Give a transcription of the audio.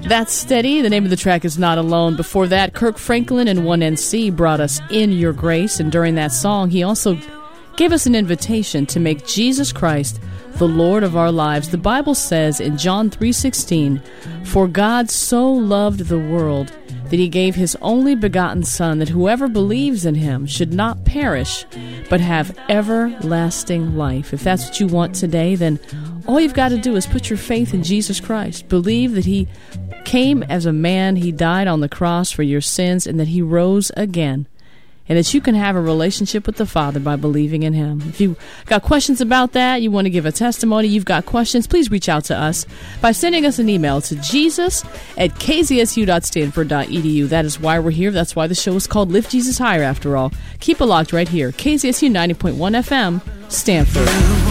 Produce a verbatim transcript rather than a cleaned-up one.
That's Steady. The name of the track is Not Alone. Before that, Kirk Franklin and one N C brought us In Your Grace, and during that song, he also gave us an invitation to make Jesus Christ the Lord of our lives. The Bible says in John three sixteen, "For God so loved the world that he gave his only begotten Son, that whoever believes in him should not perish, but have everlasting life." If that's what you want today, then all you've got to do is put your faith in Jesus Christ. Believe that he came as a man, he died on the cross for your sins, and that he rose again, and that you can have a relationship with the Father by believing in him. If you got questions about that, you want to give a testimony, you've got questions, please reach out to us by sending us an email to jesus at k z s u dot stanford dot e d u. That is why we're here. That's why the show is called Lift Jesus Higher, after all. Keep it locked right here. K Z S U ninety point one F M, Stanford.